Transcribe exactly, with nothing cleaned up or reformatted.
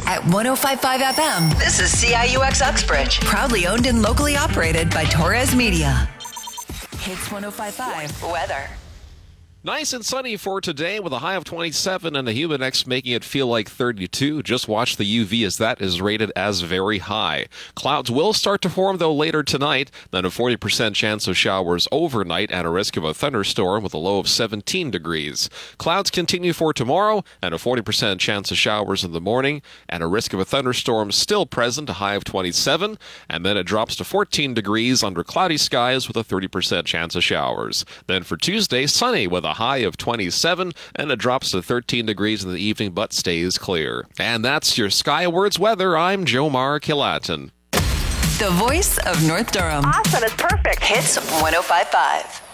at one oh five point five F M. This is C I U X Uxbridge. Proudly owned and locally operated by Torres Media. Hits one oh five point five. Weather. Nice and sunny for today with a high of twenty-seven and a humid index making it feel like thirty-two. Just watch the U V as that is rated as very high. Clouds will start to form, though, later tonight. Then a forty percent chance of showers overnight and a risk of a thunderstorm with a low of seventeen degrees. Clouds continue for tomorrow and a forty percent chance of showers in the morning and a risk of a thunderstorm still present, a high of twenty-seven. And then it drops to fourteen degrees under cloudy skies with a thirty percent chance of showers. Then for Tuesday, sunny with a high of twenty-seven, and it drops to thirteen degrees in the evening, but stays clear. And that's your Skywards weather. I'm Jomar Kilatin. The voice of North Durham. Awesome, it's perfect. Hits one oh five point five.